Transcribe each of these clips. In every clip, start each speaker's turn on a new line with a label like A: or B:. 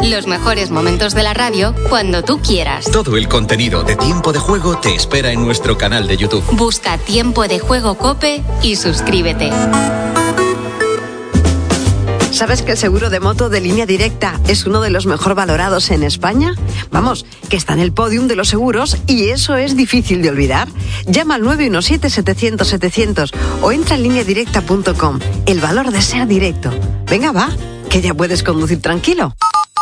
A: Los mejores momentos de la radio cuando tú quieras.
B: Todo el contenido de Tiempo de Juego te espera en nuestro canal de YouTube.
A: Busca Tiempo de Juego COPE y suscríbete.
C: ¿Sabes que el seguro de moto de Línea Directa es uno de los mejor valorados en España? Vamos, que está en el podium de los seguros y eso es difícil de olvidar. Llama al 917-700-700 o entra en lineadirecta.com. El valor de ser directo. Venga, va, que ya puedes conducir tranquilo.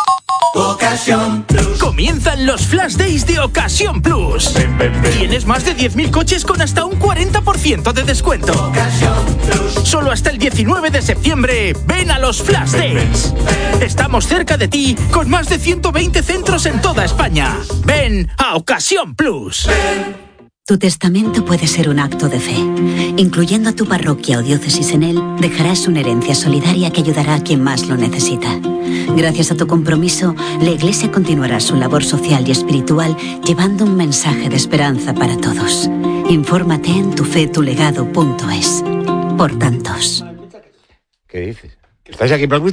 D: Ocasión Plus. Comienzan los Flash Days de Ocasión Plus. Tienes más de 10.000 coches con hasta un 40% de descuento. Ocasión Plus. Solo hasta el 19 de septiembre, ven a los Flash Days. Estamos cerca de ti con más de 120 centros en toda España. Ven a Ocasión Plus.
E: Tu testamento puede ser un acto de fe. Incluyendo a tu parroquia o diócesis en él, dejarás una herencia solidaria que ayudará a quien más lo necesita. Gracias a tu compromiso, la Iglesia continuará su labor social y espiritual llevando un mensaje de esperanza para todos. Infórmate en tufetulegado.es. Por tantos.
F: ¿Qué dices? ¿Estáis aquí?
G: Aquí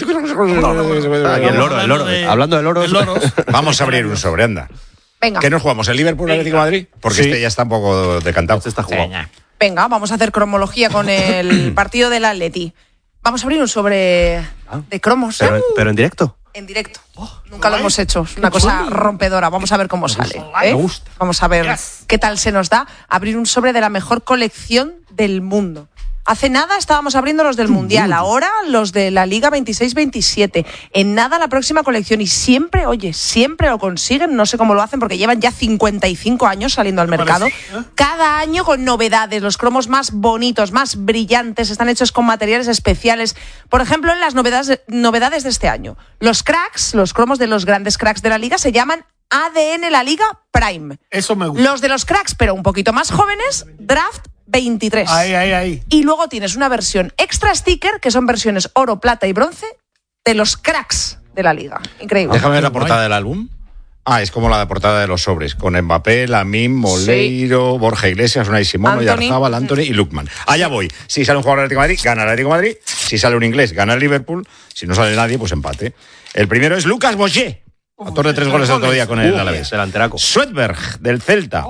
G: el loro. Hablando del loro.
F: Vamos a abrir un sobre, anda.
H: Venga.
F: ¿Qué nos jugamos? ¿El Liverpool Atlético de Madrid? Porque este ya está un poco decantado.
G: Este está jugado.
H: Venga, vamos a hacer cromología con el partido del Atleti. Vamos a abrir un sobre de cromos.
G: ¿Pero en directo?
H: En directo. Nunca lo hemos hecho. Es una cosa rompedora. Vamos a ver cómo sale.
G: Me gusta.
H: Vamos a ver qué tal se nos da abrir un sobre de la mejor colección del mundo. Hace nada estábamos abriendo los del Mundial, ahora los de la Liga 26-27. En nada la próxima colección y siempre lo consiguen, no sé cómo lo hacen porque llevan ya 55 años saliendo al mercado. Cada año con novedades, los cromos más bonitos, más brillantes, están hechos con materiales especiales. Por ejemplo, en las novedades de este año, los cracks, los cromos de los grandes cracks de la Liga se llaman ADN La Liga Prime.
I: Eso me gusta.
H: Los de los cracks, pero un poquito más jóvenes, Draft 23.
I: Ahí.
H: Y luego tienes una versión extra sticker, que son versiones oro, plata y bronce, de los cracks de la Liga. Increíble.
F: Déjame ver la portada del álbum. Es como la de portada de los sobres, con Mbappé, Lamine, Moleiro, Borja Iglesias, Unai Simón, Oyarzábal, Anthony y Lukman. Allá voy. Si sale un jugador del Atlético de Madrid, gana el Atlético de Madrid. Si sale un inglés, gana el Liverpool. Si no sale nadie, pues empate. El primero es Lucas Boyer, autor de 3 goles el otro día con el Alavés.
G: Delanteraco.
F: Swedberg, del Celta.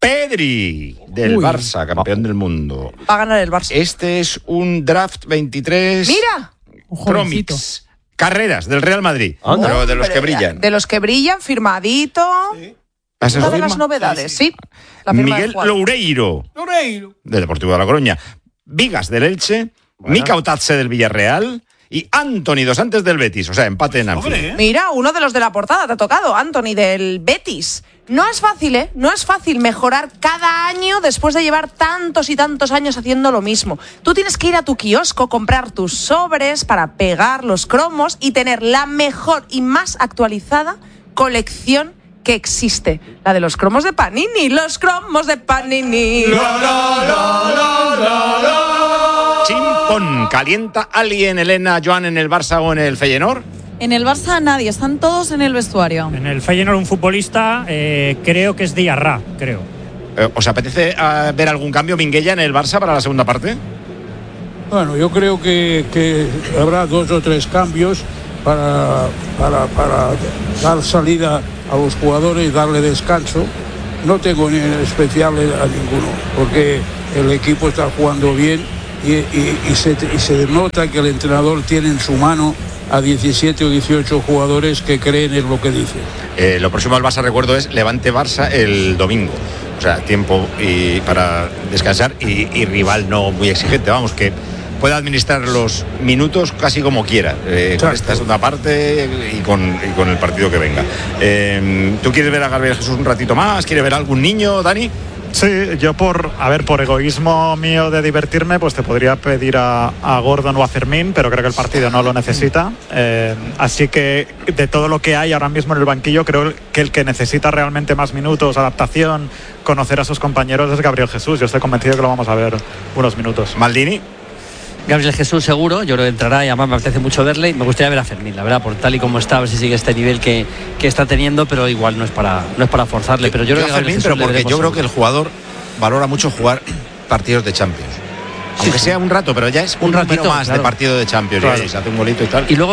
F: Pedri, del Barça, campeón del mundo.
H: Va a ganar el Barça.
F: Este es un Draft 23.
H: ¡Mira!
F: Promix. Carreras, del Real Madrid. Pero de los que brillan.
H: De los que brillan, firmadito.
F: Sí.
H: Una de las novedades, sí. La firma
F: Miguel Loureiro, del Deportivo de La Coruña. Vigas, del Elche. Mika Otatze, del Villarreal. Y Anthony Dos Santos, del Betis. O sea, empate en Anfield.
H: Mira, uno de los de la portada te ha tocado, Anthony, del Betis. No es fácil, No es fácil mejorar cada año después de llevar tantos y tantos años haciendo lo mismo. Tú tienes que ir a tu kiosco, comprar tus sobres para pegar los cromos y tener la mejor y más actualizada colección que existe. La de los cromos de Panini. Los cromos de Panini.
F: Chimpón, ¿calienta alguien, Elena, Joan, en el Barça o en el Feyenoord?
J: En el Barça nadie, están todos en el vestuario.
K: En el Feyenoord un futbolista, creo que es Diarra, creo.
F: ¿Os apetece ver algún cambio, Minguella, en el Barça para la segunda parte?
I: Bueno, yo creo que habrá 2 o 3 cambios para dar salida a los jugadores y darle descanso. No tengo ni especial a ninguno, porque el equipo está jugando bien y se nota que el entrenador tiene en su mano a 17 o 18 jugadores que creen en lo que dice.
F: Lo próximo al Barça, recuerdo, es Levante-Barça el domingo. O sea, tiempo para descansar y rival no muy exigente. Vamos, que pueda administrar los minutos casi como quiera. Con esta segunda parte y con el partido que venga. ¿Tú quieres ver a Gabriel Jesús un ratito más? ¿Quieres ver a algún niño, Dani?
K: Sí, yo por egoísmo mío de divertirme, pues te podría pedir a Gordon o a Fermín, pero creo que el partido no lo necesita. Así que de todo lo que hay ahora mismo en el banquillo, creo que el que necesita realmente más minutos, adaptación, conocer a sus compañeros es Gabriel Jesús. Yo estoy convencido que lo vamos a ver unos minutos.
F: Maldini.
L: Gabriel Jesús seguro, yo creo que entrará y además me apetece mucho verle. Me gustaría ver a Fermín, la verdad, por tal y como está, a ver si sigue este nivel que está teniendo, pero igual no es para forzarle. Pero yo creo que
F: Fermín, pero porque yo creo que el jugador valora mucho jugar partidos de Champions. Aunque sea un rato, pero ya es un ratito más, claro, de partido de Champions. Claro. Y se hace un golito y tal.
L: Y luego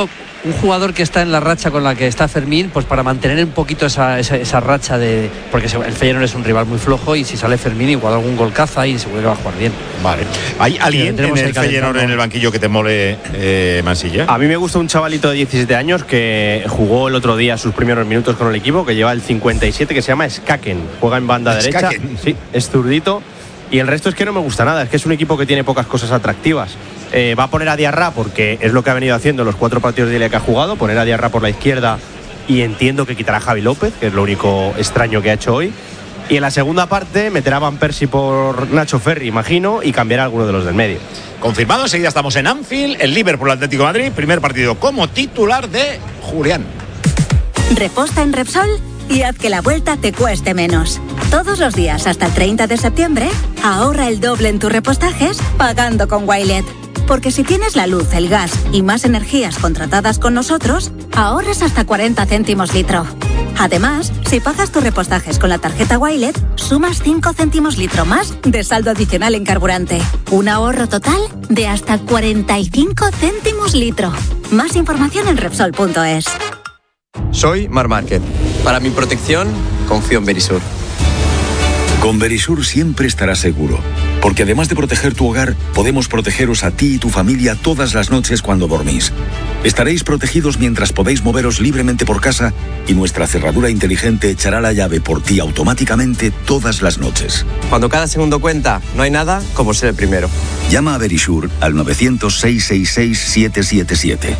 L: un jugador que está en la racha con la que está Fermín, pues para mantener un poquito esa racha de... Porque el Feyenoord es un rival muy flojo y si sale Fermín igual algún gol caza y seguro que va a jugar bien.
F: Vale. ¿Hay alguien en el Feyenoord en el banquillo que te mole, Mansilla?
G: A mí me gusta un chavalito de 17 años que jugó el otro día sus primeros minutos con el equipo, que lleva el 57, que se llama Skaken. Juega en banda derecha. Sí, es zurdito. Y el resto es que no me gusta nada, es que es un equipo que tiene pocas cosas atractivas. Va a poner a Diarra porque es lo que ha venido haciendo los 4 partidos de liga que ha jugado, poner a Diarra por la izquierda, y entiendo que quitará a Javi López, que es lo único extraño que ha hecho hoy. Y en la segunda parte meterá a Van Persie por Nacho Ferri, imagino, y cambiará a alguno de los del medio.
F: Confirmado, enseguida estamos en Anfield, el Liverpool Atlético de Madrid, primer partido como titular de Julián.
M: Reposta en Repsol y haz que la vuelta te cueste menos. Todos los días hasta el 30 de septiembre, ahorra el doble en tus repostajes pagando con Wilet. Porque si tienes la luz, el gas y más energías contratadas con nosotros, ahorras hasta 40 céntimos litro. Además, si pagas tus repostajes con la tarjeta Wilet, sumas 5 céntimos litro más de saldo adicional en carburante. Un ahorro total de hasta 45 céntimos litro. Más información en Repsol.es.
N: Soy Mar Márquez. Para mi protección, confío en Verisur.
O: Con Verisur siempre estarás seguro, porque además de proteger tu hogar, podemos protegeros a ti y tu familia todas las noches cuando dormís. Estaréis protegidos mientras podéis moveros libremente por casa y nuestra cerradura inteligente echará la llave por ti automáticamente todas las noches.
N: Cuando cada segundo cuenta, no hay nada como ser el primero.
O: Llama a Verisur al 900-666-777.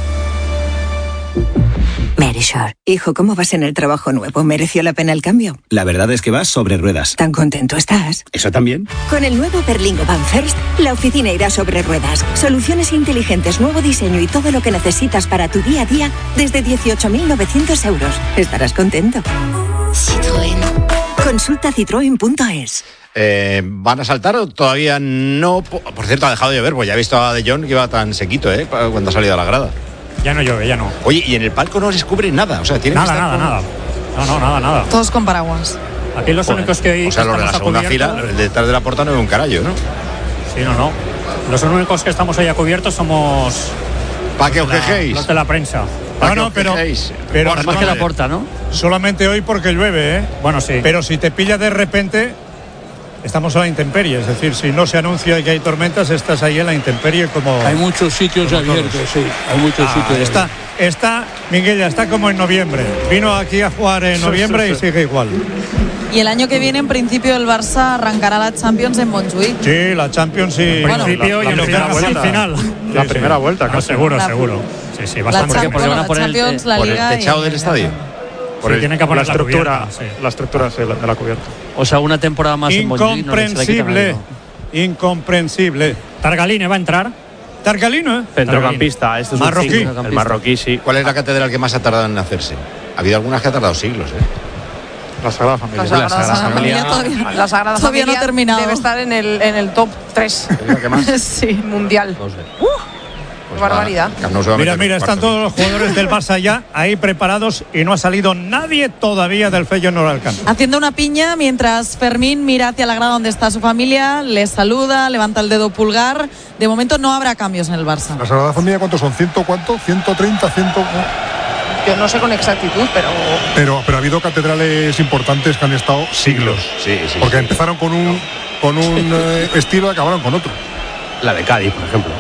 P: Verisur. Hijo, ¿cómo vas en el trabajo nuevo? ¿Mereció la pena el cambio?
Q: La verdad es que vas sobre ruedas.
P: ¿Tan contento estás?
Q: ¿Eso también?
P: Con el nuevo Berlingo Van First, la oficina irá sobre ruedas. Soluciones inteligentes, nuevo diseño y todo lo que necesitas para tu día a día desde 18.900 euros. Estarás contento. Citroën. Consulta citroen.es.
F: ¿Van a saltar o todavía no? Por cierto, ha dejado de llover, pues ya he visto a De Jong que iba tan sequito, cuando ha salido a la grada.
K: Ya no llueve, ya no.
F: Oye, y en el palco no se descubre nada, o sea, tiene
K: nada. Nada.
J: Todos con paraguas.
K: Aquí los únicos que...
F: O sea, los de la segunda fila, detrás de la puerta no veo un carallo, ¿no?
K: Sí, no. Los únicos que estamos ahí a cubiertos somos...
F: ¿Para que os quejéis?
K: Los de la prensa.
I: Pero
L: más que la porta, ¿no?
I: Solamente hoy porque llueve, ¿eh?
K: Bueno, sí.
I: Pero si te pilla de repente, estamos a la intemperie. Es decir, si no se anuncia que hay tormentas, estás ahí en la intemperie como... Hay muchos sitios abiertos, sí. Hay muchos sitios. Está, Miguel, ya está como en noviembre. Vino aquí a jugar en noviembre y sigue igual.
J: Y el año que viene, en principio, el Barça arrancará la Champions en Montjuïc.
I: Sí, la Champions sí.
K: En principio y en la final.
I: La primera vuelta,
K: claro. Seguro. Sí, bastante.
J: Porque van a poner Champions, la Liga
F: el techado del estadio.
K: Tienen que poner
I: la estructura de la cubierta.
L: O sea, una temporada más en
I: Montjuïc. Incomprensible.
K: Targaline va a entrar.
I: Targalino,
G: centrocampista, esto es
I: marroquí.
G: El marroquí, sí.
F: ¿Cuál es la catedral que más ha tardado en hacerse? Ha habido algunas que ha tardado siglos,
I: La Sagrada Familia.
J: La Sagrada Familia no ha terminado. Debe estar en el top 3.
F: ¿Qué más?
J: Sí, mundial.
F: Pues
J: barbaridad.
I: Mira, están todos los jugadores del Barça ya ahí preparados y no ha salido nadie todavía del Feyenoord al campo.
J: Haciendo una piña mientras Fermín mira hacia la grada donde está su familia, le saluda, levanta el dedo pulgar. De momento no habrá cambios en el Barça.
R: ¿La Sagrada Familia cuántos son? ¿100 130, 100?
H: Yo no sé con exactitud,
R: pero ha habido catedrales importantes que han estado siglos.
F: Sí.
R: Porque empezaron con un estilo y acabaron con otro.
G: La de Cádiz, por ejemplo.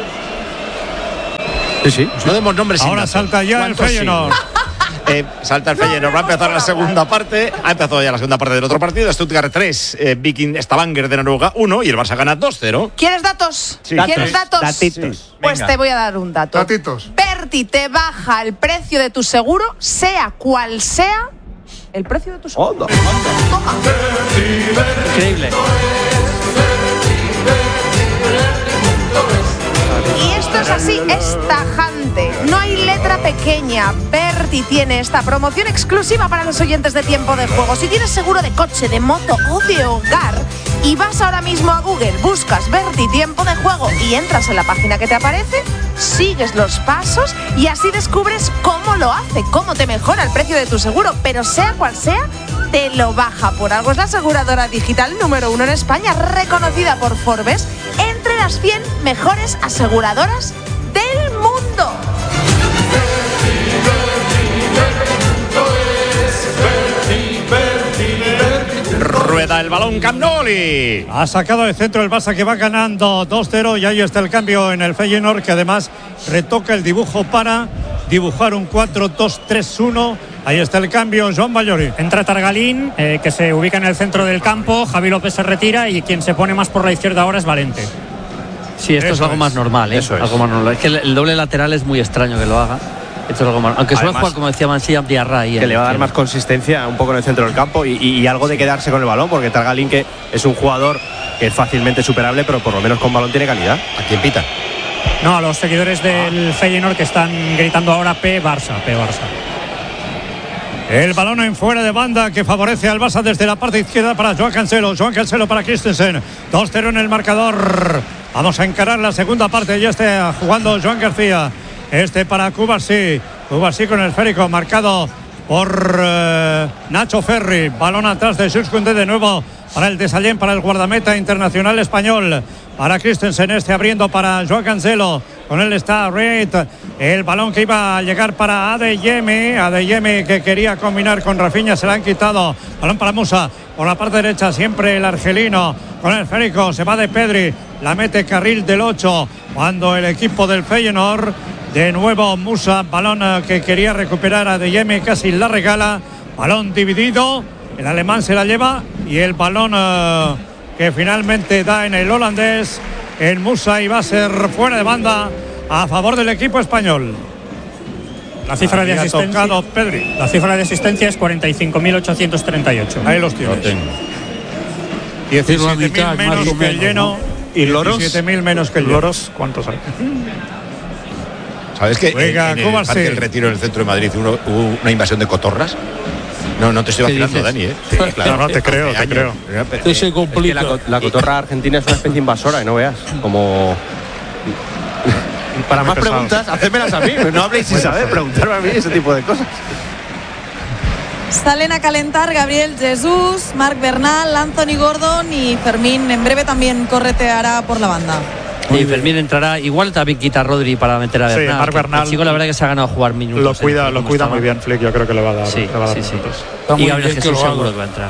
G: Sí.
F: No demos nombres.
I: Ahora salta ya el Feyenoord.
F: Salta el Feyenoord. Va a empezar la segunda parte. Ha empezado ya la segunda parte del otro partido. Stuttgart 3, Viking Stavanger de Noruega 1 y el Barça gana 2-0.
H: ¿Quieres datos?
F: Sí.
H: ¿Quieres datos?
F: Datitos.
H: Pues
F: Venga.
H: te voy a dar un dato.
R: Datitos.
H: Berti te baja el precio de tu seguro, sea cual sea el precio de tu seguro. Toma.
L: Increíble.
H: Y esto es así, es tajante. No hay letra pequeña. Berti tiene esta promoción exclusiva para los oyentes de Tiempo de Juego. Si tienes seguro de coche, de moto o de hogar y vas ahora mismo a Google, buscas Berti Tiempo de Juego y entras en la página que te aparece, sigues los pasos y así descubres cómo lo hace, cómo te mejora el precio de tu seguro. Pero sea cual sea, te lo baja. Por algo es la aseguradora digital número 1 en España, reconocida por Forbes entre las 100 mejores aseguradoras del mundo.
F: balón Camp Nou.
S: Ha sacado de centro el Barça, que va ganando 2-0, y ahí está el cambio en el Feyenoord, que además retoca el dibujo para dibujar un 4-2-3-1. Ahí está el cambio, Joan Vallori.
T: Entra Targalín, que se ubica en el centro del campo. Javi López se retira y quien se pone más por la izquierda ahora es Valente.
L: Sí, esto es algo más normal, ¿eh?
G: Eso es.
L: Algo más normal. Es que el doble lateral es muy extraño que lo haga. Esto es algo más. Aunque suele jugar, como decía Mansilla, Diarra ahí.
G: Que le va a dar más consistencia un poco en el centro del campo y algo de quedarse con el balón, porque Targalín, que es un jugador que es fácilmente superable, pero por lo menos con balón tiene calidad.
F: ¿A quién pita?
T: No, a los seguidores del Feyenoord, que están gritando ahora P-Barça.
S: El balón en fuera de banda que favorece al Barça desde la parte izquierda para Joan Cancelo. Joan Cancelo para Christensen. 2-0 en el marcador. Vamos a encarar la segunda parte. Ya está jugando Joan García. Para Cubarsí. Cubarsí con el esférico marcado por Nacho Ferri. Balón atrás de Jules Koundé de nuevo para el Desallén, para el guardameta internacional español. Para Christensen, abriendo para Joan Cancelo. Con él está Reid. El balón que iba a llegar para Adeyemi, que quería combinar con Rafinha, se la han quitado. Balón para Musa, por la parte derecha, siempre el argelino. Con el esférico, se va de Pedri. La mete carril del 8. Cuando el equipo del Feyenoord, de nuevo Musa, balón que quería recuperar a Adeyemi, casi la regala. Balón dividido. El alemán se la lleva. Y el balón que finalmente da en el holandés, en Musa, y va a ser fuera de banda a favor del equipo español.
T: La cifra de asistencia, Pedri. La cifra de asistencia es 45.838.
S: Ahí los tienes. 17.000 menos que el lleno.
K: ¿Y Loros?
S: 17.000 menos que el lleno.
K: ¿Loros cuántos hay?
F: ¿Sabes que en el Parque del Retiro, en el centro de Madrid, hubo una invasión de cotorras? No te estoy vacilando, Dani, ¿eh? Sí, claro.
K: No, te creo.
I: Que se complica.
G: Es que la cotorra argentina es una especie invasora, y no veas. Como... Para más preguntas, hacérmelas a mí. No habléis sin saber, preguntarme a mí ese tipo de cosas.
J: Salen a calentar Gabriel Jesús, Marc Bernal, Anthony Gordon y Fermín. En breve también correteará por la banda.
L: Y Fermín entrará, igual también quita a Rodri para meter a Bernal.
K: Sí, Marc Bernal.
L: El chico, la verdad, que se ha ganado jugar minutos.
K: Lo cuida muy bien Flick, yo creo que le va a dar.
L: Sí.
K: Minutos.
L: Y Gabriel Jesús seguro que va a entrar.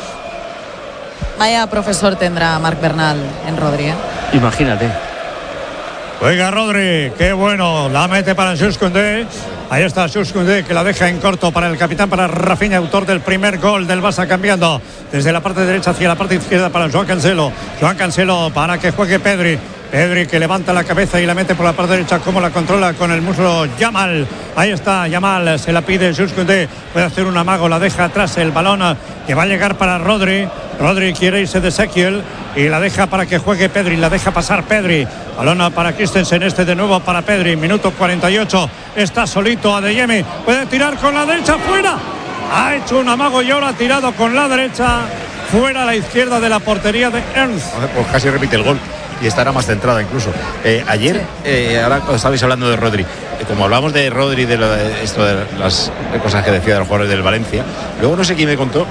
J: Vaya profesor tendrá Marc Bernal en Rodri, ¿eh?
L: Imagínate.
S: Juega Rodri, qué bueno, la mete para Jules Koundé. Ahí está Jules Koundé, que la deja en corto para el capitán, para Rafinha, autor del primer gol del Barça, cambiando desde la parte derecha hacia la parte izquierda para Joan Cancelo. Joan Cancelo para que juegue Pedri. Pedri, que levanta la cabeza y la mete por la parte derecha, como la controla con el muslo Yamal. Ahí está Yamal, se la pide Jules Koundé, puede hacer un amago, la deja atrás el balón que va a llegar para Rodri. Rodri quiere irse de Ezequiel y la deja para que juegue Pedri, la deja pasar Pedri. Balón para Christensen, de nuevo para Pedri, minuto 48, está solito Adeyemi, puede tirar con la derecha, fuera. Ha hecho un amago y ahora ha tirado con la derecha, fuera a la izquierda de la portería de Ernst.
F: Pues casi repite el gol. Y estará más centrada incluso. Ayer, ahora cuando estabais hablando de Rodri, como hablamos de Rodri, de esto de las cosas que decía de los jugadores del Valencia, luego no sé quién me contó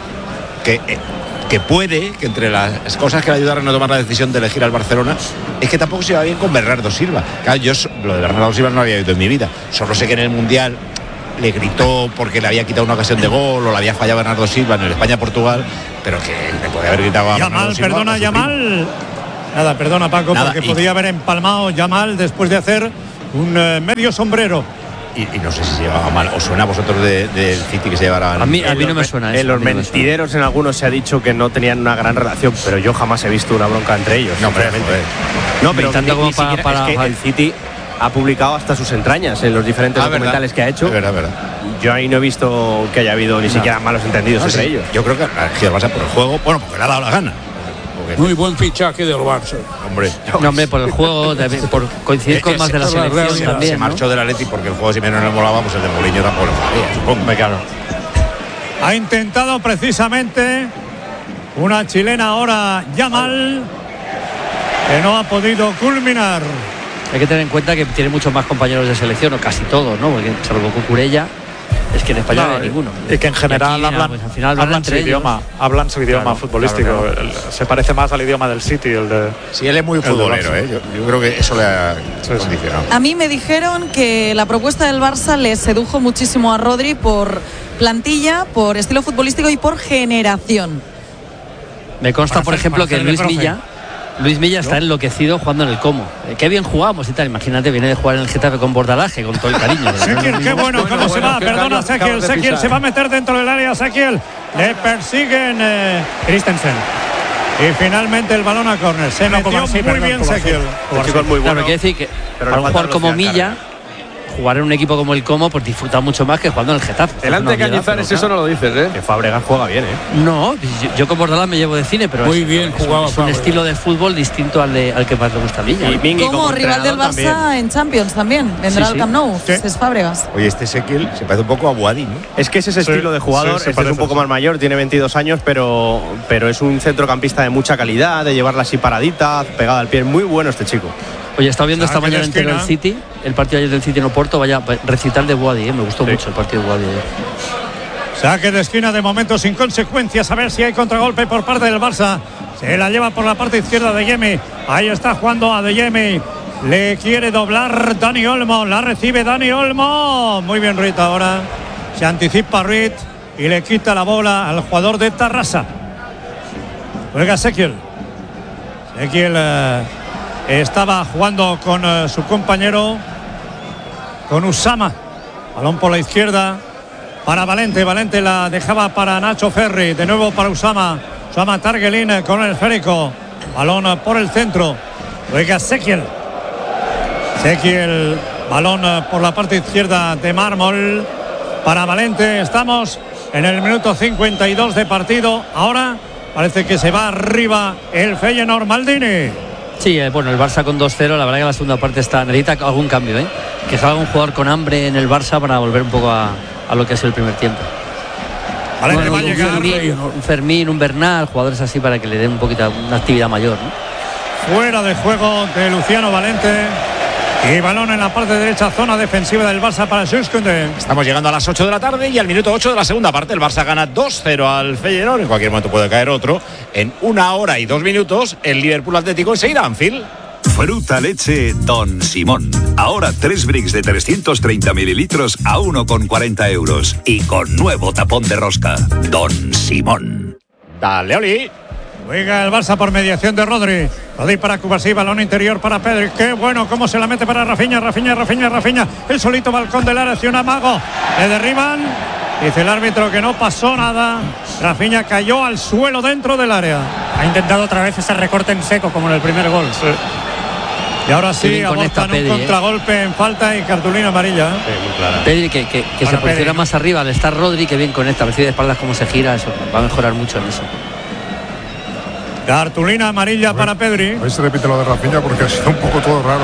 F: que puede, que entre las cosas que le ayudaron a tomar la decisión de elegir al Barcelona, es que tampoco se iba bien con Bernardo Silva. Claro, yo lo de Bernardo Silva no lo había oído en mi vida. Solo sé que en el Mundial le gritó porque le había quitado una ocasión de gol o le había fallado Bernardo Silva en el España-Portugal, pero que le podía haber gritado a Bernardo Silva.
S: Perdona, Yamal. Nada, perdona Paco, porque podía haber empalmado Yamal después de hacer un medio sombrero.
F: Y no sé si se llevaba mal. ¿Os suena a vosotros del City que se llevara?
L: A mí no me suena eso.
G: En los mentideros, en algunos se ha dicho que no tenían una gran relación, pero yo jamás he visto una bronca entre ellos.
F: No, obviamente.
G: No, pero ni siquiera, es que el City ha publicado hasta sus entrañas en los diferentes documentales que ha hecho.
F: Es verdad.
G: Yo ahí no he visto que haya habido ni siquiera malos entendidos entre ellos.
F: Yo creo que el Barça por el juego, bueno, porque le ha dado la gana.
I: Muy buen fichaje del Barça.
L: Hombre, por el juego, por coincidir con más de la selección también.
F: Se marchó del Atleti porque el juego, si menos no le molaba, pues el de Mourinho tampoco le molaría, supongo.
L: Claro.
S: Ha intentado precisamente una chilena ahora, Yamal, que no ha podido culminar.
L: Hay que tener en cuenta que tiene muchos más compañeros de selección, o casi todos, ¿no? Porque salvo Cucurella, es que en España no hay ninguno.
K: Y que en general hablan su idioma futbolístico. Claro. Se parece más al idioma del City, el de...
F: Sí, él es muy futbolero, ¿eh? Yo creo que eso le ha condicionado.
J: A mí me dijeron que la propuesta del Barça le sedujo muchísimo a Rodri por plantilla, por estilo futbolístico y por generación.
L: Me consta, por ejemplo, que Luis Milla está enloquecido jugando en el Como. Qué bien jugamos y tal. Imagínate, viene de jugar en el Getafe con Bordalaje, con todo el cariño.
S: Sekiel, qué bueno, cómo se va. Perdona, Sekiel. Sekiel se va a meter dentro del área. Sekiel. Le persiguen Christensen. Y finalmente el balón a córner. Se metió muy bien Sekiel.
G: Es muy bueno.
L: Claro, quiere decir que para un jugador como Milla, jugar en un equipo como el Como, pues disfruta mucho más que jugando en el Getafe.
G: Delante de Cañizares eso no lo dices, ¿eh? Que Fábregas juega bien, ¿eh?
L: No, yo con Bordalás me llevo de cine, pero
I: muy bien jugaba.
L: Es un estilo de fútbol distinto al que más le gusta a Milla.
J: Como rival del Barça también. En Champions también. Vendrá al Camp Nou. Es Fábregas.
F: Oye, este Sekiel se parece un poco a Boadí, ¿no?
G: Es que es ese estilo de jugador. Este es un poco más mayor, tiene 22 años, pero es un centrocampista de mucha calidad, de llevarla así paradita, pegada al pie. Muy bueno este chico.
L: Oye, he estado viendo esta mañana entero el City, el partido ayer del City en Oporto, vaya recital de Boadí, me gustó mucho el partido de Boadí.
S: Saque de esquina de momento sin consecuencias, a ver si hay contragolpe por parte del Barça. Se la lleva por la parte izquierda de Yemi, ahí está jugando a De Yemi, le quiere doblar Dani Olmo, la recibe Dani Olmo, muy bien Ruiz ahora, se anticipa Ruiz y le quita la bola al jugador de Tarrasa. Juega Sekiel. Estaba jugando con su compañero, con Usama. Balón por la izquierda para Valente. Valente la dejaba para Nacho Ferri. De nuevo para Usama. Usama Targelin con el esférico. Balón por el centro. Juega Sekiel. Sekiel. Balón por la parte izquierda de Mármol para Valente. Estamos en el minuto 52 de partido. Ahora parece que se va arriba el Feyenoord. Maldini.
L: Sí, bueno, el Barça con 2-0, la verdad que la segunda parte necesita algún cambio, que salga un jugador con hambre en el Barça para volver un poco a lo que ha sido el primer tiempo.
S: Vale, bueno, va a llegar
L: un Fermín, un Bernal, jugadores así para que le den un poquito una actividad mayor, ¿no?
S: Fuera de juego de Luciano Valente. Y balón en la parte derecha, zona defensiva del Barça para Jules Koundé.
F: Estamos llegando a las 8 de la tarde y al minuto 8 de la segunda parte el Barça gana 2-0 al Feyenoord. En cualquier momento puede caer otro. En 1 hora y 2 minutos el Liverpool Atlético se irá a Anfield.
O: Fruta leche Don Simón. Ahora 3 bricks de 330 mililitros a 1,40 euros. Y con nuevo tapón de rosca. Don Simón.
F: Dale, Oli.
S: Juega el Barça por mediación de Rodri. Rodri para Cubarsí, balón interior para Pedri. Qué bueno, cómo se la mete para Rafinha. El solito balcón del área, hacia un amago. Le derriban. Dice el árbitro que no pasó nada. Rafinha cayó al suelo dentro del área.
T: Ha intentado otra vez ese recorte en seco como en el primer gol.
S: Sí. Y ahora sí, abortan un contragolpe en falta y cartulina amarilla.
L: Sí, muy clara. Pedri que se posiciona más arriba al estar Rodri, que bien conecta. Recibe de espaldas cómo se gira, eso va a mejorar mucho en eso.
S: Cartulina amarilla para Pedri.
R: Ahí se repite lo de Rafinha porque ha sido un poco todo raro.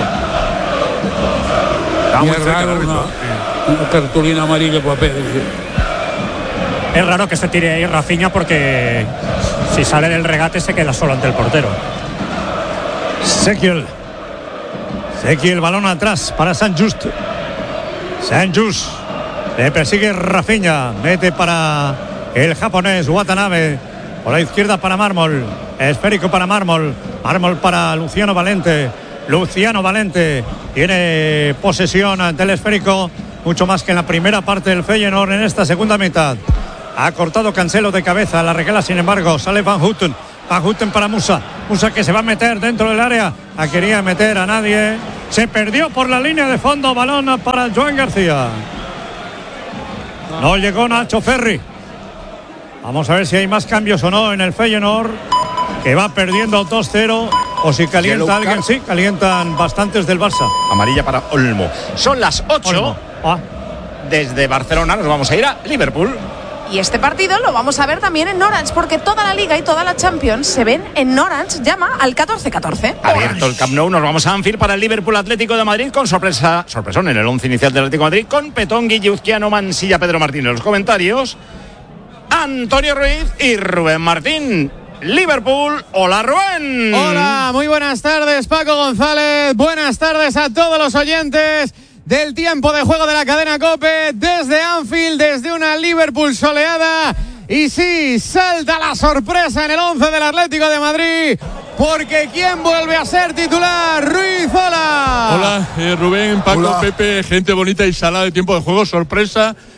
I: Está muy raro una cartulina amarilla para Pedri.
T: Es raro que se tire ahí Rafinha porque si sale del regate se queda solo ante el portero.
S: Sekiel, balón atrás para Sant Just. Le persigue Rafinha. Mete para el japonés Watanabe. Por la izquierda para Mármol. Esférico para Mármol. Mármol para Luciano Valente. Tiene posesión del esférico. Mucho más que en la primera parte del Feyenoord en esta segunda mitad. Ha cortado Cancelo de cabeza. La regala sin embargo. Sale Van Houten. Para Musa. Musa que se va a meter dentro del área. No quería meter a nadie. Se perdió por la línea de fondo. Balón para Joan García. No llegó Nacho Ferri. Vamos a ver si hay más cambios o no en el Feyenoord, que va perdiendo 2-0. O si calienta alguien. Sí, calientan bastantes del Barça.
F: Amarilla para Olmo. Son las 8. Desde Barcelona nos vamos a ir a Liverpool.
H: Y este partido lo vamos a ver también en Orange, porque toda la Liga y toda la Champions se ven en Orange. Llama al 1414.
F: Abierto el Camp Nou, nos vamos a Anfield para el Liverpool Atlético de Madrid con sorpresón en el 11 inicial del Atlético de Madrid, con Petón, Guilluzquiano, Mansilla, Pedro Martínez. Los comentarios: Antonio Ruiz y Rubén Martín. Liverpool, hola Rubén.
U: Hola, muy buenas tardes Paco González, buenas tardes a todos los oyentes del tiempo de juego de la cadena COPE desde Anfield, desde una Liverpool soleada. Y sí, salta la sorpresa en el 11 del Atlético de Madrid, porque ¿quién vuelve a ser titular? Ruiz, hola.
V: Hola, Rubén, Paco, hola. Pepe, gente bonita y salada de tiempo de juego, sorpresa.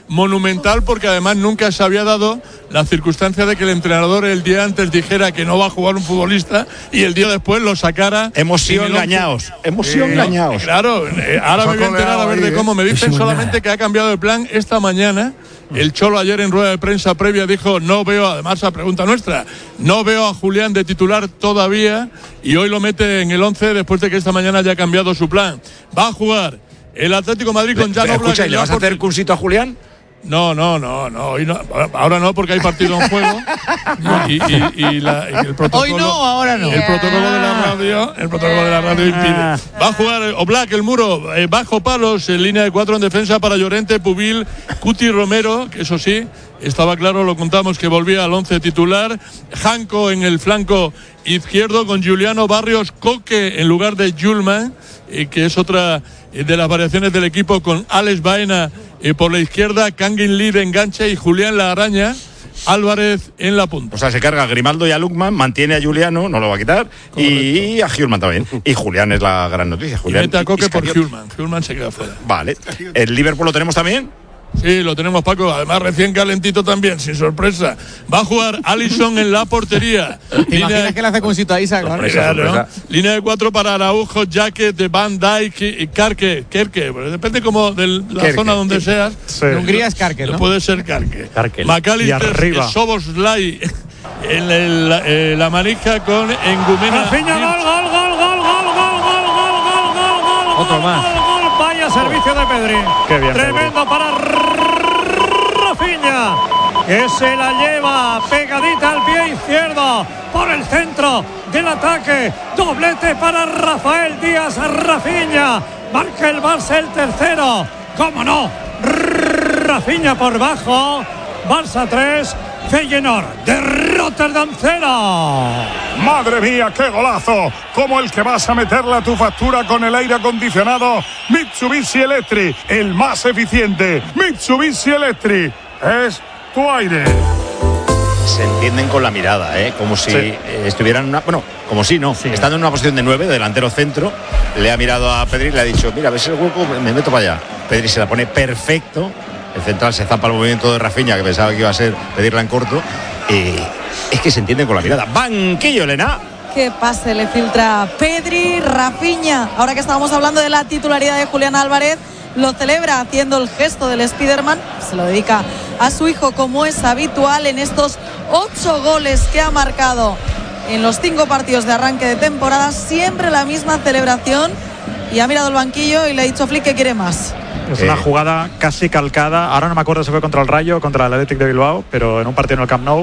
B: monumental, porque además nunca se había dado la circunstancia de que el entrenador el día antes dijera que no va a jugar un futbolista y el día después lo sacara.
F: Hemos sido engañados.
B: Claro, ahora me voy a enterar a ver de cómo. Me dicen solamente que ha cambiado de plan esta mañana. El Cholo ayer en rueda de prensa previa dijo, no veo, además a pregunta nuestra, no veo a Julián de titular todavía, y hoy lo mete en el 11 después de que esta mañana haya cambiado su plan. Va a jugar el Atlético de Madrid con Jan Oblak.
F: Escucha, ¿y le vas a hacer cursito a Julián?
B: No, hoy no, ahora no, porque hay partido en juego. Y el protocolo,
U: hoy no, ahora no.
B: El protocolo de la radio impide. Va a jugar Oblak, el muro, bajo palos, en línea de 4 en defensa para Llorente, Pubil, Cuti, Romero, que eso sí, estaba claro, lo contamos, que volvía al 11 titular. Janko en el flanco izquierdo con Juliano, Barrios, Coque en lugar de Julman, que es otra de las variaciones del equipo, con Alex Baena por la izquierda, Kangin Lee de enganche y Julián La Araña, Álvarez en la punta.
F: O sea, se carga a Grimaldo y a Lukman, mantiene a Juliano, no lo va a quitar. Correcto. Y a Hjulman también. Y Julián es la gran noticia. Julián,
B: y mete a Coque por Hjulman se queda fuera.
F: Vale. ¿El Liverpool lo tenemos también?
B: Sí, lo tenemos, Paco. Además, recién calentito también, sin sorpresa. Va a jugar Alisson en la portería.
U: ¿Te imaginas que le hace cuncito a Isaac?
B: Sorpresa. Línea de 4 para Araujo, Jacket, de Van Dijk y Kerke. Depende como de la zona donde seas.
U: Sí. En Hungría es Kerke, ¿no?
B: Puede ser Kerke. McAllister, Soboslai en la manija con Engumena.
L: Gol. Otro más.
S: Vaya servicio de Pedri.
U: Qué bien,
S: tremendo
U: Pedri.
S: Para Rafinha, que se la lleva pegadita al pie izquierdo por el centro del ataque. Doblete para Rafael Díaz. Rafinha marca el Barça el tercero. ¿Cómo no? Rafinha por bajo. Barça 3, Feyenoord de Rotterdam 0.
R: Madre mía, qué golazo, como el que vas a meterle a tu factura con el aire acondicionado Mitsubishi Electric, el más eficiente. Mitsubishi Electric es tu aire.
F: Se entienden con la mirada, como si estuvieran estando en una posición de 9, delantero centro. Le ha mirado a Pedri y le ha dicho, mira, ves el hueco, me meto para allá. Pedri se la pone perfecto. El central se zampa el movimiento de Rafinha, que pensaba que iba a ser pedirla en corto. Es que se entienden con la mirada. Banquillo, Elena.
J: Qué pase le filtra Pedri. Rafinha, ahora que estábamos hablando de la titularidad de Julián Álvarez, lo celebra haciendo el gesto del Spiderman. Se lo dedica a su hijo, como es habitual en estos 8 goles que ha marcado en los 5 partidos de arranque de temporada. Siempre la misma celebración. Y ha mirado el banquillo y le ha dicho a Flick que quiere más.
K: Es una jugada casi calcada. Ahora no me acuerdo si fue contra el Rayo, contra el Athletic de Bilbao, pero en un partido en el Camp Nou.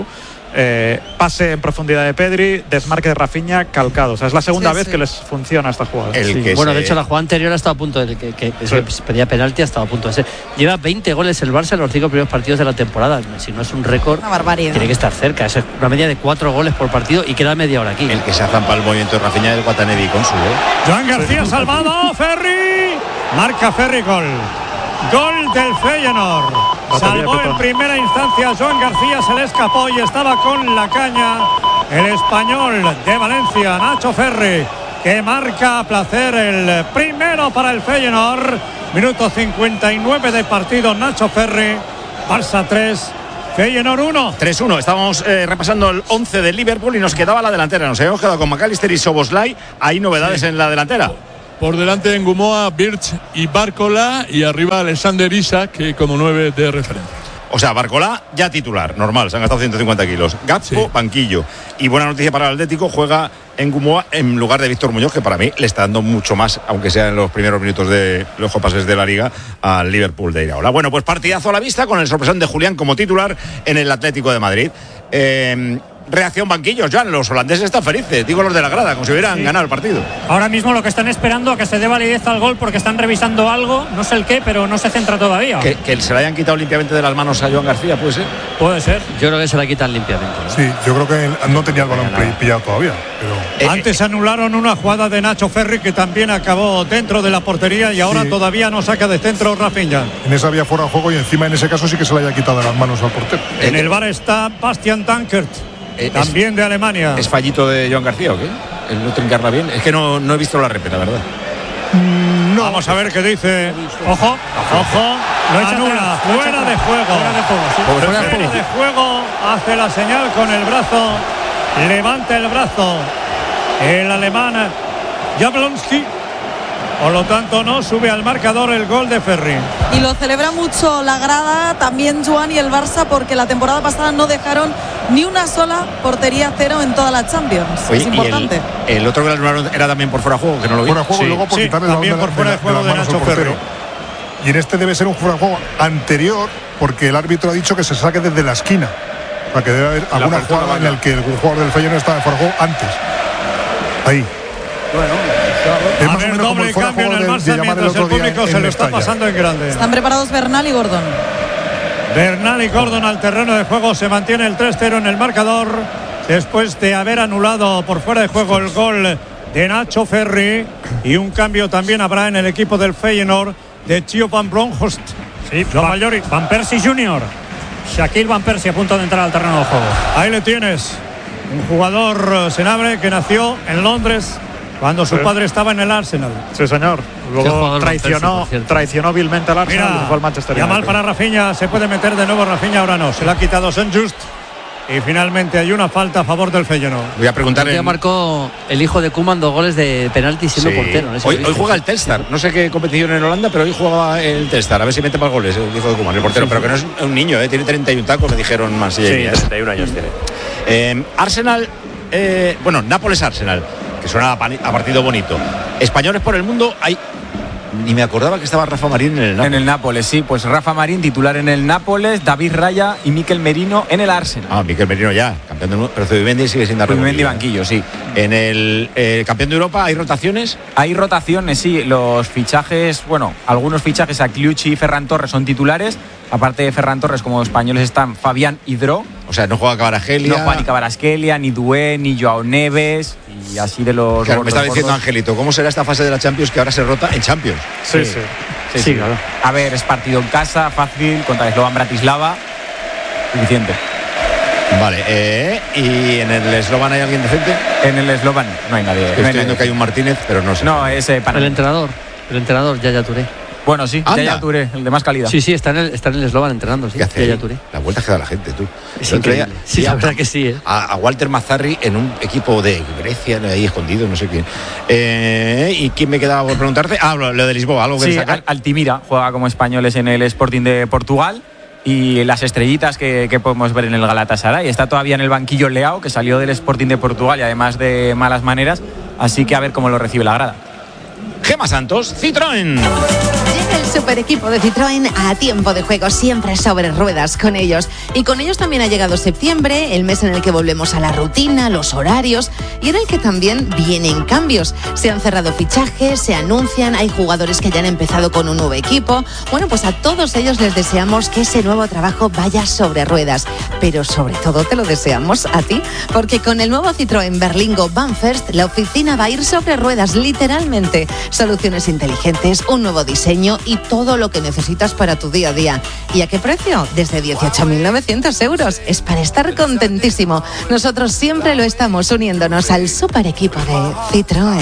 K: Pase en profundidad de Pedri, desmarque de Rafinha, calcado. O sea, es la segunda vez que les funciona esta jugada.
L: Bueno, de hecho, la jugada anterior ha estado a punto de que pedía penalti, ha estado a punto de ser. Lleva 20 goles el Barça en los 5 primeros partidos de la temporada. Si no es un récord,
J: una barbaridad.
L: Tiene que estar cerca. Es una media de 4 goles por partido y queda media hora aquí.
F: El que se ha zampado el movimiento de Rafinha es Guatanevi con su.
S: Joan García salvado. Ferri. Marca Ferri, gol. Gol del Feyenoord. Salvó en primera instancia Joan García, se le escapó y estaba con la caña el español de Valencia, Nacho Ferri, que marca a placer el primero para el Feyenoord. Minuto 59 de partido. Nacho Ferri. Barça 3, Feyenoord 1.
F: 3-1. Estábamos repasando el 11 del Liverpool y nos quedaba la delantera. Nos habíamos quedado con McAllister y Soboslai. ¿Hay novedades en la delantera?
B: Por delante en Gumoa, Birch y Barcola, y arriba Alexander Isak, que como 9 de referencia.
F: O sea, Barcola ya titular, normal, se han gastado 150 kilos. Gakpo, banquillo. Y buena noticia para el Atlético, juega en Gumoa en lugar de Víctor Muñoz, que para mí le está dando mucho más, aunque sea en los primeros minutos de los pases de la Liga, al Liverpool de Iraola. Bueno, pues partidazo a la vista con el sorpresón de Julián como titular en el Atlético de Madrid. Reacción banquillos, Jan, los holandeses están felices, digo los de la grada, como si hubieran ganado el partido.
T: Ahora mismo lo que están esperando a que se dé validez al gol, porque están revisando algo, no sé el qué, pero no se centra todavía.
F: Que se le hayan quitado limpiamente de las manos a Joan García, ¿puede ser?
T: Puede ser.
L: Yo creo que se la quitan limpiamente.
R: Sí, yo creo que no tenía el balón pillado todavía. Pero...
S: Antes anularon una jugada de Nacho Ferri que también acabó dentro de la portería y ahora todavía no saca de centro Rafinha.
R: En esa había fuera de juego y encima en ese caso sí que se le haya quitado de las manos al portero.
S: En el VAR está Bastian Dankert. También de Alemania.
F: ¿Es fallito de Joan García o qué? ¿El no trincarla bien? Es que no he visto la repeta, la verdad.
S: No. Vamos a ver qué dice. Ojo. Anula, fuera de juego. Fuera de juego, hace la señal con el brazo, levanta el brazo el alemán Jablonski. Por lo tanto, no sube al marcador el gol de Ferri.
J: Y lo celebra mucho la grada, también Joan y el Barça, porque la temporada pasada no dejaron ni una sola portería cero en toda la Champions.
F: Oye,
J: es importante.
F: ¿Y el otro que era también por fuera de juego, que no lo vi?
R: Fuera de juego,
F: Sí.
R: y luego por quitarle
S: también por fuera de juego de Nacho Ferri.
R: Y en este debe ser un fuera de juego anterior, porque el árbitro ha dicho que se saque desde la esquina. O sea, que debe haber alguna jugada en la que el jugador del Feyenoord estaba fuera de juego antes. Ahí.
S: Bueno,
R: es
S: a
R: más o
S: ver,
R: menos como
S: doble
R: el fuera de
S: cambio en
R: juego
S: el
R: de
S: Barça
R: llamar el
S: mientras el
R: otro día
S: público
R: en
S: se lo está
R: Mestalla.
S: pasando en grande.
J: Están preparados Bernal y Gordon.
S: Bernal y Gordon al terreno de juego. Se mantiene el 3-0 en el marcador después de haber anulado por fuera de juego el gol de Nacho Ferri. Y un cambio también habrá en el equipo del Feyenoord de Theo van Bronckhorst.
T: Sí, Van Persie Jr. Shaquille Van Persie a punto de entrar al terreno de juego.
S: Ahí le tienes. Un jugador Senabre que nació en Londres cuando su padre estaba en el Arsenal.
K: Sí, señor. Luego traicionó vilmente al Arsenal y se fue al Manchester United.
S: Yamal para Rafinha, se puede meter de nuevo Rafinha, ahora no, se le ha quitado Saint-Just y finalmente hay una falta a favor del Feyenoord.
F: Voy a preguntarle.
L: Ya marcó el hijo de Koeman 2 goles de penalti siendo portero.
F: Hoy juega el Telstar, no sé qué competición en Holanda, pero hoy jugaba el Telstar, a ver si mete más goles el hijo de Koeman, el portero, pero que no es un niño, tiene 31 tacos, me dijeron más.
G: Sí, 31 años tiene.
F: Arsenal, Nápoles-Arsenal, que suena a partido bonito. Españoles por el mundo, hay... Ni me acordaba que estaba Rafa Marín en el Nápoles.
A: En el Nápoles, sí, pues Rafa Marín titular en el Nápoles, David Raya y Mikel Merino en el Arsenal.
F: Mikel Merino ya, campeón del mundo, pero Zubimendi sigue sin dar
A: Zubimendi banquillo, sí.
F: En el campeón de Europa, ¿hay rotaciones?
A: Hay rotaciones, sí. Los fichajes, algunos fichajes a Kliuchi y Ferran Torres son titulares. Aparte de Ferran Torres, como españoles están Fabián Hidro.
F: O sea, no juega Kvaratskhelia.
A: No juega ni Kvaratskhelia, ni Doué, ni Joao Neves. Y así de los...
F: Claro, me estaba diciendo Angelito, ¿cómo será esta fase de la Champions que ahora se rota en Champions?
A: Sí, claro. A ver, es partido en casa, fácil, contra Slovan Bratislava. Suficiente.
F: Vale, ¿y en el Slovan hay alguien decente?
A: En el Slovan no hay nadie.
F: Estoy viendo que hay un Martínez, pero no sé.
A: No, ese para
L: el entrenador Yaya Touré.
A: Bueno, sí, Yaya Touré, el de más calidad.
L: Sí, está en el Slovan entrenando, sí.
F: Yaya Touré. La vuelta que da la gente, tú.
L: Es increíble. Sí, la verdad que sí.
F: A Walter Mazzarri en un equipo de Grecia, ahí escondido, no sé quién. ¿Y quién me quedaba por preguntarte? Lo de Lisboa, algo que destacar.
A: Altimira juega como españoles en el Sporting de Portugal. Y las estrellitas que podemos ver en el Galatasaray. Está todavía en el banquillo Leao, que salió del Sporting de Portugal y además de malas maneras. Así que a ver cómo lo recibe la grada.
F: Gemma Santos, Citroën.
V: Llega el super equipo de Citroën a tiempo de juego, siempre sobre ruedas con ellos. Y con ellos también ha llegado septiembre, el mes en el que volvemos a la rutina, los horarios y en el que también vienen cambios. Se han cerrado fichajes, se anuncian, hay jugadores que ya han empezado con un nuevo equipo. Bueno, pues a todos ellos les deseamos que ese nuevo trabajo vaya sobre ruedas. Pero sobre todo te lo deseamos a ti, porque con el nuevo Citroën Berlingo Van First, la oficina va a ir sobre ruedas, literalmente. Soluciones inteligentes, un nuevo diseño y todo lo que necesitas para tu día a día. ¿Y a qué precio? Desde 18.900 euros. Es para estar contentísimo. Nosotros siempre lo estamos uniéndonos al super equipo de Citroën.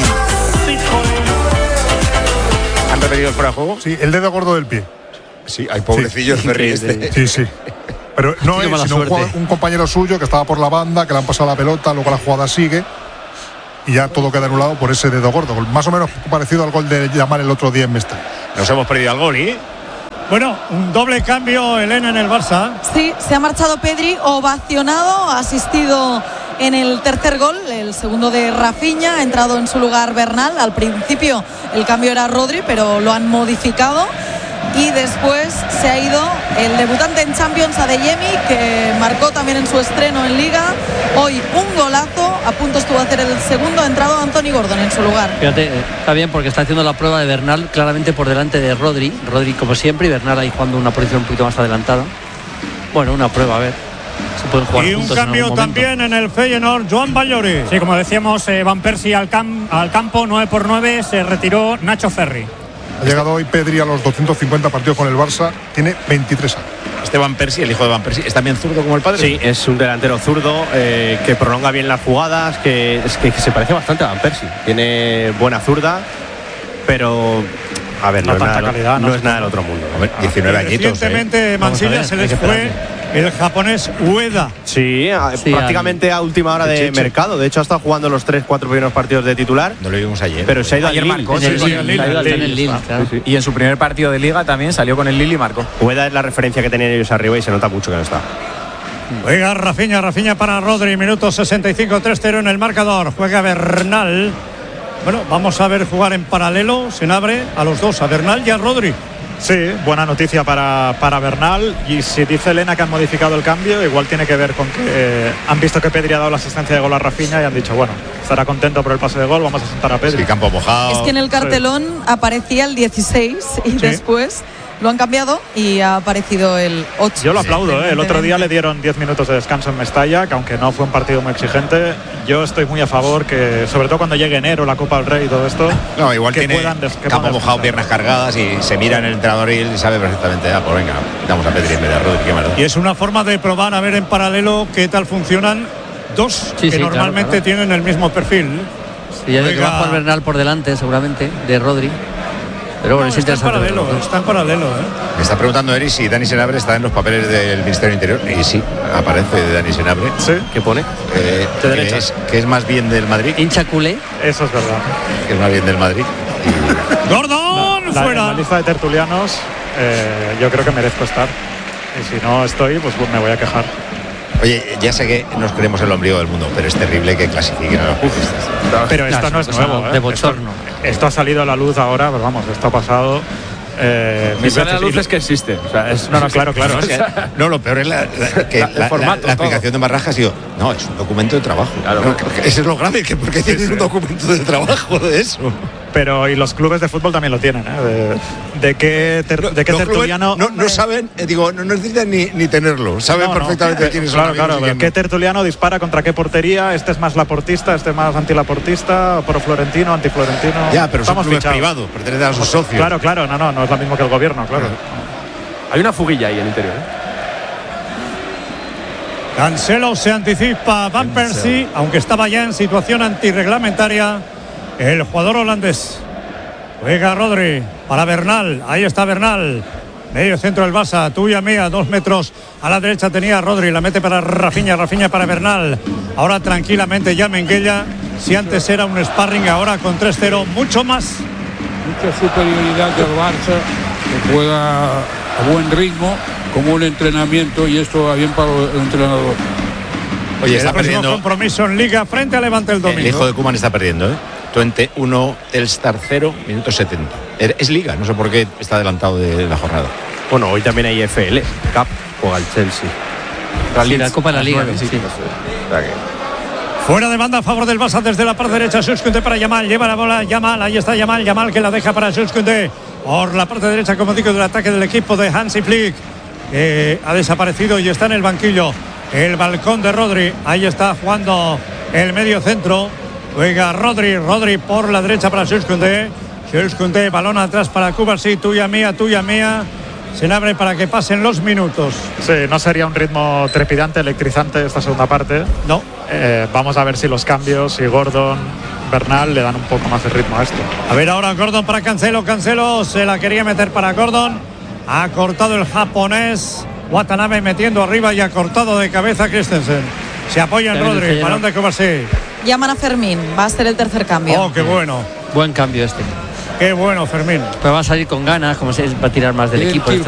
F: ¿Han repetido el fuera de juego?
R: Sí, el dedo gordo del pie.
F: Sí, hay pobrecillos Ferri este.
R: Sí. Pero no es, sino un compañero suyo que estaba por la banda, que le han pasado la pelota, luego la jugada sigue. Y ya todo queda anulado por ese dedo gordo. Más o menos parecido al gol de Yamal el otro día en Mestalla.
F: Nos hemos perdido al gol, ¿y?
S: Bueno, un doble cambio, Elena, en el Barça.
J: Sí, se ha marchado Pedri, ovacionado, ha asistido en el tercer gol, el segundo de Rafinha, ha entrado en su lugar Bernal. Al principio el cambio era Rodri, pero lo han modificado. Y después se ha ido el debutante en Champions, Adeyemi, que marcó también en su estreno en Liga. Hoy un golazo, a punto estuvo a hacer el segundo, ha entrado Anthony Gordon en su lugar.
L: Fíjate, está bien porque está haciendo la prueba de Bernal claramente por delante de Rodri. Rodri como siempre y Bernal ahí jugando una posición un poquito más adelantada. Bueno, una prueba, a ver. Se pueden jugar
S: y un cambio también en el Feyenoord, Joan Vallori.
T: Sí, como decíamos, Van Persie al campo, 9x9, se retiró Nacho Ferri.
R: Ha llegado hoy Pedri a los 250 partidos con el Barça, tiene 23 años.
F: Van Persie, el hijo de Van Persie, ¿es también zurdo como el padre?
G: Sí, es un delantero zurdo que prolonga bien las jugadas, que se parece bastante a Van Persie. Tiene buena zurda, pero A ver, no es nada del otro mundo.
F: Hombre, 19 añitos.
S: Recientemente Mansilla se les fue el japonés Ueda.
G: Sí, prácticamente a última hora de mercado. De hecho, ha estado jugando los 3-4 primeros partidos de titular.
F: No lo vimos ayer.
G: Pero se ha ido
A: ayer
G: al
A: marcó.
G: Lille.
A: Y en su primer partido de Liga también salió con el Lille y marcó.
G: Ueda es la referencia que tenían ellos arriba y se nota mucho que no está.
S: Juega Rafinha para Rodri, minuto 65, 3-0 en el marcador. Juega Bernal. Bueno, vamos a ver jugar en paralelo. Se abre a los dos, a Bernal y a Rodri.
K: Sí, buena noticia para Bernal. Y si dice Elena que han modificado el cambio, igual tiene que ver con que han visto que Pedri ha dado la asistencia de gol a Rafinha y han dicho, bueno, estará contento por el pase de gol, vamos a sentar a Pedri.
F: Sí, campo mojado.
J: Es que en el cartelón aparecía el 16 y después lo han cambiado y ha aparecido el 8.
K: Yo lo aplaudo, El otro día le dieron 10 minutos de descanso en Mestalla, que aunque no fue un partido muy exigente, yo estoy muy a favor que, sobre todo cuando llegue enero, la Copa del Rey y todo esto,
F: no, igual
K: que
F: tiene campo mojado, piernas cargadas y se mira en el entrenador y él sabe perfectamente, pues venga, damos a Pedri en vez de a Rodri, qué maldad.
S: Y es una forma de probar a ver en paralelo qué tal funcionan dos que normalmente tienen el mismo perfil.
L: Sí, ya que va por Bernal por delante, seguramente, de Rodri. Pero bueno,
S: está en paralelo.
F: Me está preguntando Eri si Dani Senabre está en los papeles del Ministerio del Interior. Y sí, aparece Dani Senabre.
K: Sí.
G: ¿Qué pone?
F: Que es más bien del Madrid.
L: Hincha culé.
K: Eso es verdad.
F: Que es más bien del Madrid.
S: Gordon, fuera.
K: En la lista de tertulianos, yo creo que merezco estar. Y si no estoy, pues me voy a quejar.
F: Oye, ya sé que nos creemos el ombligo del mundo, pero es terrible que clasifiquen a los futbolistas.
K: Pero esto no es nuevo,
L: de bochorno.
K: Esto ha salido a la luz ahora, pero vamos, esto ha pasado.
G: Mi sale a la luz es que existe. O sea,
K: claro.
F: No, lo peor es la explicación de Marraja ha sido, no, es un documento de trabajo. Claro. Eso es lo grave, que porque tienes un documento de trabajo de eso.
K: Pero y los clubes de fútbol también lo tienen, ¿De qué tertuliano?
F: No saben, no necesitan ni tenerlo. Saben perfectamente quiénes son.
K: Claro. ¿Qué tertuliano dispara contra qué portería? Este es más laportista, este es más antilaportista, pro Florentino, antiflorentino.
F: Ya, pero son clubes privados, pertenecen a sus socios.
K: Claro, no es lo mismo que el gobierno, claro.
G: Hay una fuguilla ahí en el interior.
S: Cancelo se anticipa, Van Persie, aunque estaba ya en situación antirreglamentaria. El jugador holandés. Juega Rodri para Bernal. Ahí está Bernal. Medio centro del Barça. Tuya mía. 2 metros a la derecha tenía Rodri. La mete para Rafinha. Rafinha para Bernal. Ahora tranquilamente ya Menguella. Si antes era un sparring, ahora con 3-0. Mucho más.
I: Mucha superioridad del Barça, que juega a buen ritmo, con un entrenamiento, y esto va bien para el entrenador.
F: Oye, está perdiendo.
S: Compromiso en Liga frente a Levante el domingo.
F: El hijo de Koeman está perdiendo, Twente 1, Telstar 0, minuto 70. Es Liga, no sé por qué está adelantado de la jornada.
G: Bueno, hoy también hay FL Cup, juega el Chelsea.
L: La Copa de la Liga. Sí.
S: Fuera de banda a favor del Barça desde la parte derecha. Suskunde para Yamal, lleva la bola Yamal, ahí está Yamal que la deja para Suskunde. Por la parte derecha, como digo, del ataque del equipo de Hansi Flick, que ha desaparecido y está en el banquillo. El balcón de Rodri, ahí está jugando el medio centro. Juega Rodri por la derecha para Suskunde. Balón atrás para Cubarsí, tuya mía. Se abre para que pasen los minutos.
K: Sí, no sería un ritmo trepidante, electrizante esta segunda parte.
S: No.
K: Vamos a ver si los cambios, si Gordon, Bernal le dan un poco más de ritmo a esto.
S: A ver ahora Gordon para Cancelo se la quería meter para Gordon. Ha cortado el japonés. Watanabe metiendo arriba y ha cortado de cabeza Christensen. Se apoya en Rodri, balón de Cubarsí.
J: Llaman a Fermín, va a ser el tercer cambio.
S: Oh, qué bueno.
L: Buen cambio este.
S: Qué bueno, Fermín.
L: Pero va a salir con ganas, como se va a tirar más del equipo.